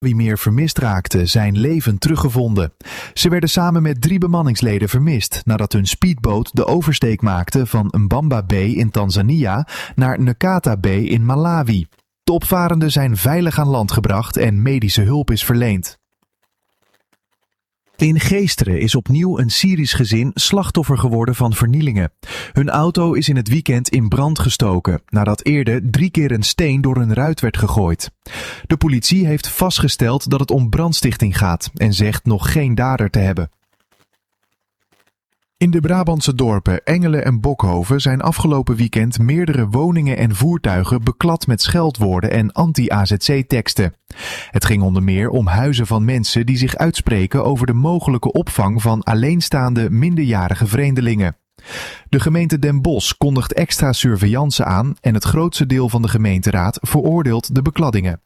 Wie meer vermist raakten, zijn levend teruggevonden. Ze werden samen met 3 bemanningsleden vermist nadat hun speedboot de oversteek maakte van Mbamba Bay in Tanzania naar Nkata Bay in Malawi. De opvarenden zijn veilig aan land gebracht en medische hulp is verleend. In Geesteren is opnieuw een Syrisch gezin slachtoffer geworden van vernielingen. Hun auto is in het weekend in brand gestoken, nadat eerder 3 keer een steen door hun ruit werd gegooid. De politie heeft vastgesteld dat het om brandstichting gaat en zegt nog geen dader te hebben. In de Brabantse dorpen Engelen en Bokhoven zijn afgelopen weekend meerdere woningen en voertuigen beklad met scheldwoorden en anti-AZC-teksten. Het ging onder meer om huizen van mensen die zich uitspreken over de mogelijke opvang van alleenstaande minderjarige vreemdelingen. De gemeente Den Bosch kondigt extra surveillance aan en het grootste deel van de gemeenteraad veroordeelt de bekladdingen.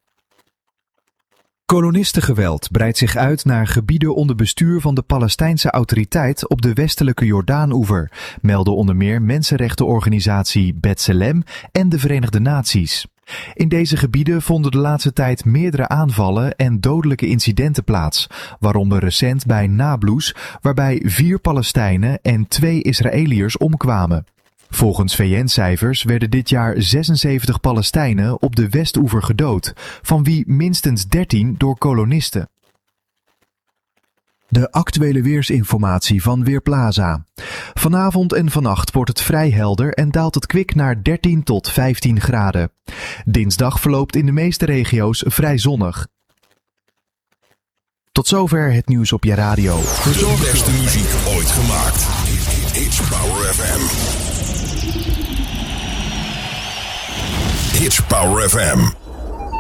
Kolonistengeweld breidt zich uit naar gebieden onder bestuur van de Palestijnse autoriteit op de westelijke Jordaanoever, melden onder meer mensenrechtenorganisatie B'Tselem en de Verenigde Naties. In deze gebieden vonden de laatste tijd meerdere aanvallen en dodelijke incidenten plaats, waaronder recent bij Nablus, waarbij 4 Palestijnen en 2 Israëliërs omkwamen. Volgens VN-cijfers werden dit jaar 76 Palestijnen op de Westoever gedood, van wie minstens 13 door kolonisten. De actuele weersinformatie van Weerplaza. Vanavond en vannacht wordt het vrij helder en daalt het kwik naar 13 tot 15 graden. Dinsdag verloopt in de meeste regio's vrij zonnig. Tot zover het nieuws op je radio. De beste muziek ooit gemaakt. It's Power FM. It's Power FM.